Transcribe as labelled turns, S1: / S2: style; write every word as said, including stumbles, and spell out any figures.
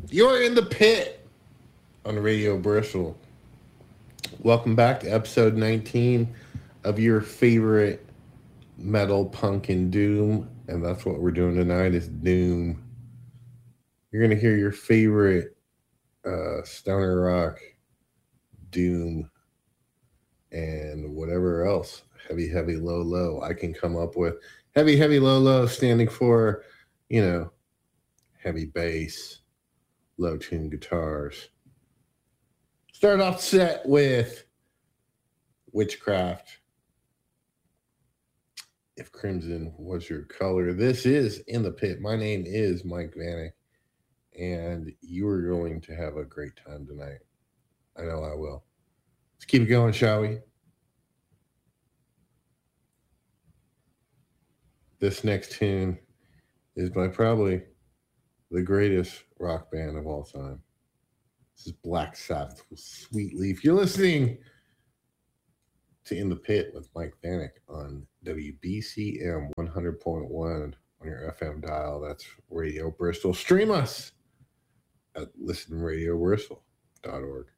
S1: You're in the pit on Radio Bristol. Welcome back to episode nineteen of your favorite metal, punk, and doom. And that's what we're doing tonight is doom. You're going to hear your favorite uh, stoner rock, doom, and whatever else, heavy, heavy, low, low, I can come up with. Heavy, heavy, low, low, standing for, you know, heavy bass, low tune guitars. Start off set with Witchcraft. If Crimson was your color. This is In the Pit. My name is Mike Vanek, and you are going to have a great time tonight. I know I will. Let's keep it going, shall we? This next tune is by probably the greatest rock band of all time. This is Black Sabbath with Sweet Leaf. You're listening to In the Pit with Mike Vanek on W B C M one hundred point one on your F M dial. That's Radio Bristol. Stream us at listen radio bristol dot org.